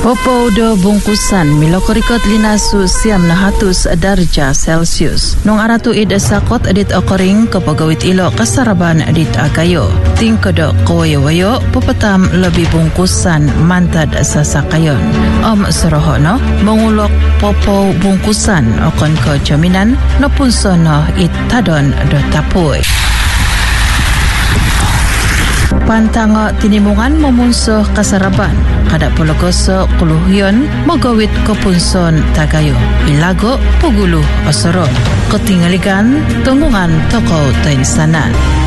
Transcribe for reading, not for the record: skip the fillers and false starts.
Popo do bungkusan milokorikot linasu siam na hatus darjah Celsius. Nung aratu id sakot edit okoring kapagawit ilo kasaraban edit agayo. Tingkodok kawayo-wayo pupatam lebih bungkusan mantad sasakayon. Sorohono mengulok popo bungkusan okon ke jaminan no punsono itadon do tapuy. Pantango tinimungan memunsuh kasaraban kada pologoso kuluhyon magawit kepunson tagayo ilago puguluh osoron ketinggalikan tunggungan toko tainsanan.